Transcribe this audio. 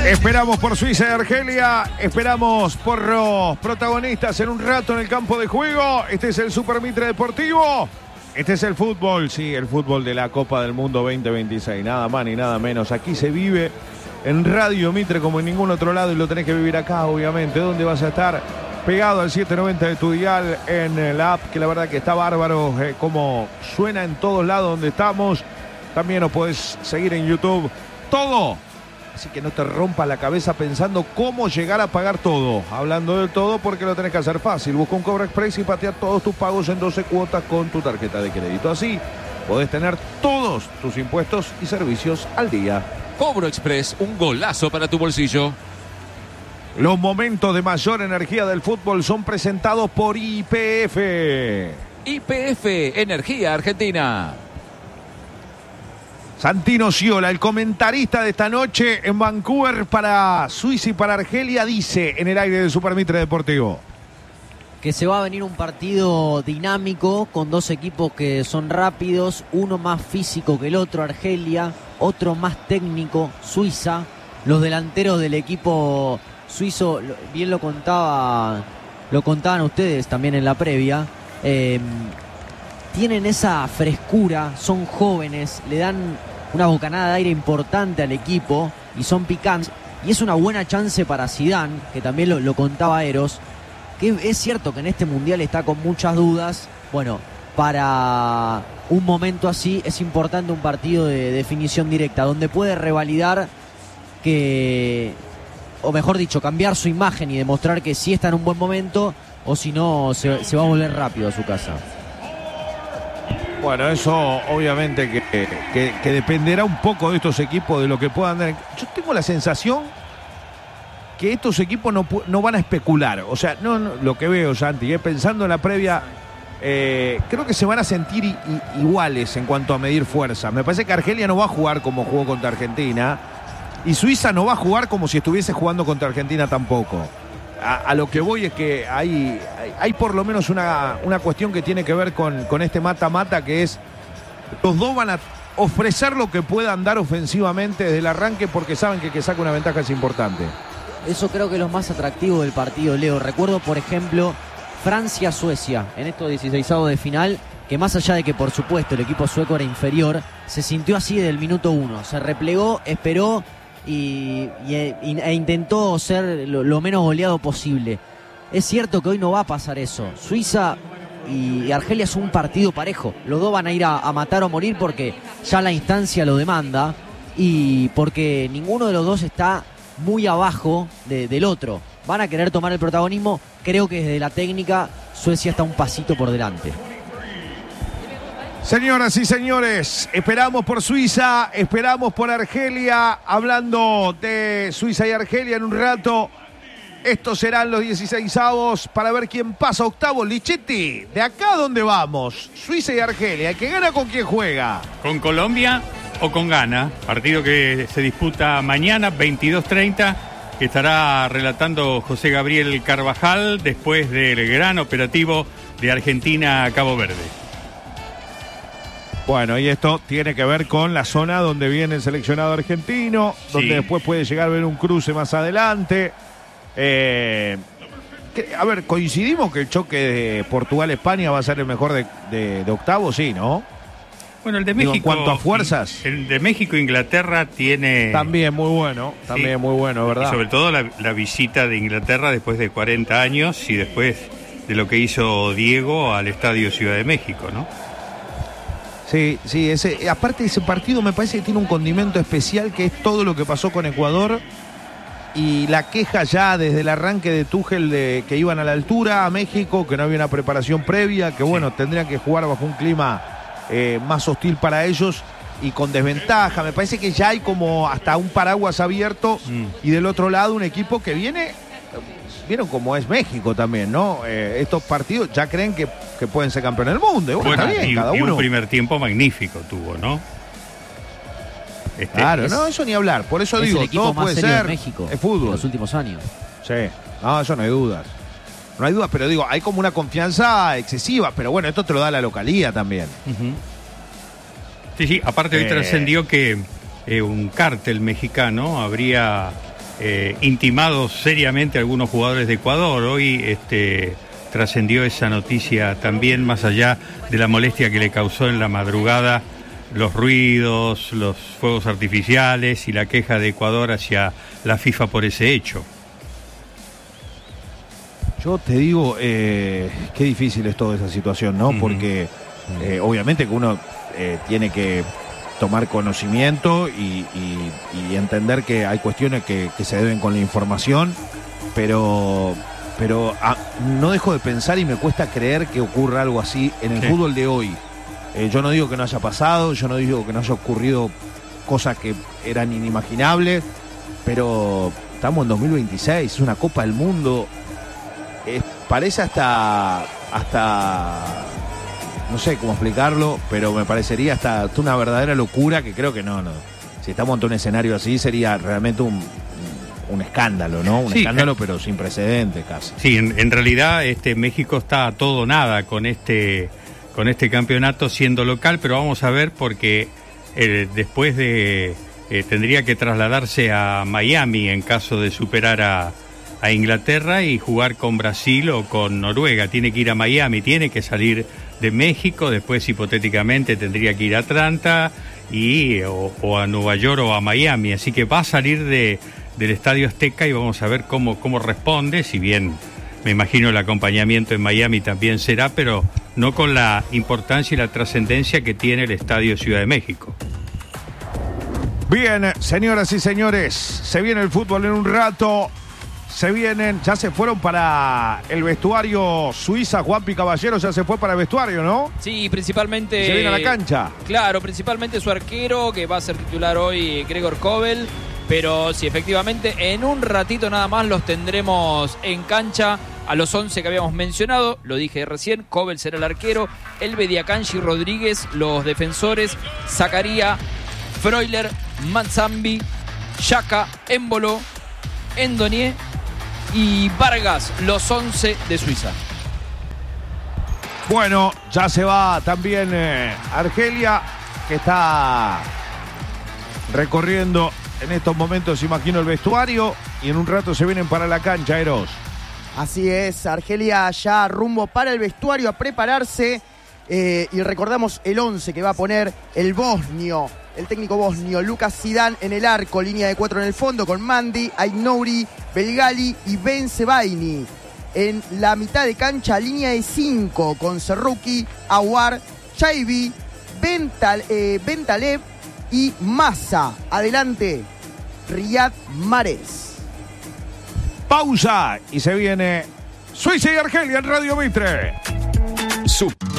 Esperamos por Suiza y Argelia, esperamos por los protagonistas en un rato en el campo de juego. Este es el Super Mitre Deportivo, este es el fútbol, sí, el fútbol de la Copa del Mundo 2026, nada más ni nada menos. Aquí se vive en Radio Mitre como en ningún otro lado y lo tenés que vivir acá, obviamente. ¿Dónde vas a estar? Pegado al 790 de tu dial en la app, que la verdad que está bárbaro, como suena en todos lados donde estamos. También nos podés seguir en YouTube, todo. Así que no te rompa la cabeza pensando cómo llegar a pagar todo. Hablando del todo, porque lo tenés que hacer fácil. Busca un Cobro Express y patea todos tus pagos en 12 cuotas con tu tarjeta de crédito. Así podés tener todos tus impuestos y servicios al día. Cobro Express, un golazo para tu bolsillo. Los momentos de mayor energía del fútbol son presentados por YPF. YPF, Energía Argentina. Santino Sciola, el comentarista de esta noche en Vancouver para Suiza y para Argelia, dice en el aire del Super Mitre Deportivo que se va a venir un partido dinámico con dos equipos que son rápidos, uno más físico que el otro, Argelia, otro más técnico, Suiza. Los delanteros del equipo suizo, bien lo contaban ustedes también en la previa, tienen esa frescura, son jóvenes, le dan una bocanada de aire importante al equipo y son picantes. Y es una buena chance para Zidane, que también lo contaba Eros, que es cierto que en este Mundial está con muchas dudas. Bueno, para un momento así es importante un partido de definición directa, donde puede revalidar o mejor dicho, cambiar su imagen y demostrar que sí está en un buen momento, o si no, se va a volver rápido a su casa. Bueno, eso obviamente que dependerá un poco de estos equipos, de lo que puedan dar. Yo tengo la sensación que estos equipos no van a especular. O sea, no lo que veo, Santi, pensando en la previa, creo que se van a sentir iguales en cuanto a medir fuerza. Me parece que Argelia no va a jugar como jugó contra Argentina y Suiza no va a jugar como si estuviese jugando contra Argentina tampoco. A lo que voy es que hay por lo menos una cuestión que tiene que ver con este mata-mata, que es los dos van a ofrecer lo que puedan dar ofensivamente desde el arranque, porque saben que saca una ventaja es importante. Eso creo que es lo más atractivo del partido, Leo. Recuerdo, por ejemplo, Francia-Suecia en estos 16avos de final, que más allá de que por supuesto el equipo sueco era inferior, se sintió así desde el minuto 1, se replegó, esperó e intentó ser lo menos goleado posible. Es cierto que hoy no va a pasar eso. Suiza y Argelia es un partido parejo. Los dos van a ir a matar o morir porque ya la instancia lo demanda y porque ninguno de los dos está muy abajo del otro. Van a querer tomar el protagonismo. Creo que desde la técnica Suecia está un pasito por delante. Señoras y señores, esperamos por Suiza, esperamos por Argelia. Hablando de Suiza y Argelia en un rato, estos serán los 16avos para ver quién pasa octavos. Lichetti, ¿de acá a dónde vamos? Suiza y Argelia, ¿el que gana con quién juega? Con Colombia o con Ghana, partido que se disputa mañana 22:30, que estará relatando José Gabriel Carvajal después del gran operativo de Argentina a Cabo Verde. Bueno, y esto tiene que ver con la zona donde viene el seleccionado argentino, donde después puede llegar a ver un cruce más adelante. A ver, coincidimos que el choque de Portugal-España va a ser el mejor de octavos, sí, ¿no? Bueno, el de México. En cuanto a fuerzas. El de México-Inglaterra tiene. También muy bueno, muy bueno, ¿verdad? Y sobre todo la visita de Inglaterra después de 40 años y después de lo que hizo Diego al Estadio Ciudad de México, ¿no? Sí, aparte ese partido me parece que tiene un condimento especial, que es todo lo que pasó con Ecuador y la queja ya desde el arranque de Tuchel de que iban a la altura a México, que no había una preparación previa, que bueno, tendrían que jugar bajo un clima más hostil para ellos y con desventaja. Me parece que ya hay como hasta un paraguas abierto y del otro lado un equipo que vieron cómo es México también, ¿no? Estos partidos ya creen que pueden ser campeones del mundo. Bueno, está bien, cada uno. Y un primer tiempo magnífico tuvo, ¿no? Claro, no, eso ni hablar. Por eso digo, el equipo todo más puede serio ser. de México es fútbol. en los últimos años. Sí, no, eso no hay dudas. No hay dudas, pero digo, hay como una confianza excesiva. Pero bueno, esto te lo da la localía también. Sí, aparte hoy trascendió que un cártel mexicano habría intimado seriamente a algunos jugadores de Ecuador. Hoy trascendió esa noticia también, más allá de la molestia que le causó en la madrugada los ruidos, los fuegos artificiales y la queja de Ecuador hacia la FIFA por ese hecho. Yo te digo, qué difícil es toda esa situación, ¿no? Porque obviamente que uno tiene que tomar conocimiento y entender que hay cuestiones que se deben con la información, pero no dejo de pensar y me cuesta creer que ocurra algo así en el fútbol de hoy. Yo no digo que no haya pasado, yo no digo que no haya ocurrido cosas que eran inimaginables, pero estamos en 2026, es una Copa del Mundo, parece hasta no sé cómo explicarlo, pero me parecería hasta una verdadera locura, que creo que no. Si estamos ante un escenario así sería realmente un escándalo, ¿no? Un escándalo, pero sin precedentes casi. Sí, en realidad México está a todo o nada con este campeonato siendo local, pero vamos a ver porque después tendría que trasladarse a Miami en caso de superar a Inglaterra y jugar con Brasil o con Noruega. Tiene que ir a Miami, tiene que salir de México, después hipotéticamente tendría que ir a Atlanta o a Nueva York o a Miami, así que va a salir del Estadio Azteca y vamos a ver cómo responde, si bien me imagino el acompañamiento en Miami también será, pero no con la importancia y la trascendencia que tiene el Estadio Ciudad de México. Bien, señoras y señores, se viene el fútbol en un rato. Ya se fueron para el vestuario Suiza. Juanpi Caballero ya se fue para el vestuario, ¿no? Sí, principalmente. Se viene a la cancha. Claro, principalmente su arquero, que va a ser titular hoy, Gregor Kobel. Pero sí, efectivamente, en un ratito nada más los tendremos en cancha a los 11 que habíamos mencionado. Lo dije recién, Kobel será el arquero, Elvedi, Akanji, Rodríguez, los defensores, Zakaria, Freuler, Manzambi, Xhaka, Embolo, Endonié y Vargas, los 11 de Suiza. Bueno, ya se va también Argelia, que está recorriendo en estos momentos, imagino, el vestuario, y en un rato se vienen para la cancha, Eros. Así es, Argelia ya rumbo para el vestuario a prepararse, y recordamos el 11 que va a poner el técnico bosnio Lucas Zidane en el arco, línea de 4 en el fondo con Mandi, Aït-Nouri, Belgali y Bensebaini. En la mitad de cancha, línea de 5 con Serruki, Aouar, Chaibi, Bentaleb y Massa. Adelante, Riyad Mahrez. Pausa y se viene Suiza y Argelia en Radio Mitre.